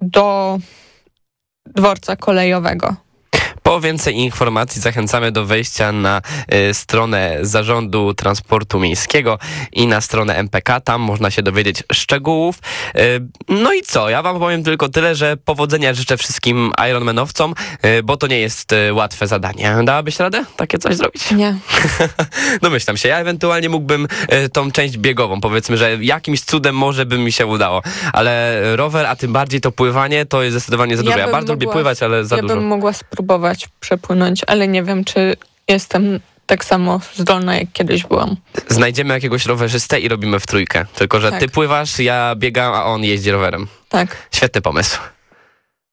do dworca kolejowego. Po więcej informacji zachęcamy do wejścia na stronę Zarządu Transportu Miejskiego i na stronę MPK. Tam można się dowiedzieć szczegółów. No i co? Ja wam powiem tylko tyle, że powodzenia życzę wszystkim Ironmanowcom, bo to nie jest łatwe zadanie. Dałabyś radę takie coś zrobić? Nie. Domyślam się. Ja ewentualnie mógłbym tą część biegową, powiedzmy, że jakimś cudem może by mi się udało. Ale rower, a tym bardziej to pływanie, to jest zdecydowanie za dużo. Ja bardzo lubię pływać, ale za dużo. Ja bym mogła spróbować przepłynąć, ale nie wiem, czy jestem tak samo zdolna, jak kiedyś byłam. Znajdziemy jakiegoś rowerzystę i robimy w trójkę. Tylko, że ty pływasz, ja biegam, a on jeździ rowerem. Tak. Świetny pomysł.